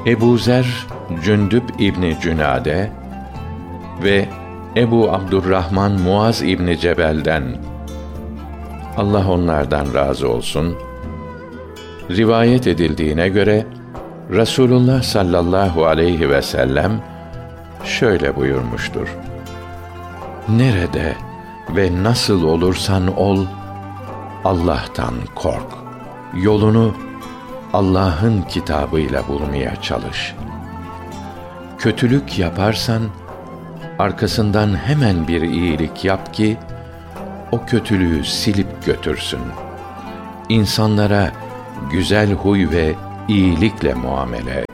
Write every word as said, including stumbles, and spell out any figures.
Ebu Zer Cündüb İbni Cünade ve Ebu Abdurrahman Muaz İbni Cebel'den, Allah onlardan razı olsun, rivayet edildiğine göre Resulullah sallallahu aleyhi ve sellem şöyle buyurmuştur: nerede ve nasıl olursan ol, Allah'tan kork. Yolunu Allah'ın kitabıyla bulmaya çalış. Kötülük yaparsan, arkasından hemen bir iyilik yap ki, o kötülüğü silip götürsün. İnsanlara güzel huy ve iyilikle muamele et.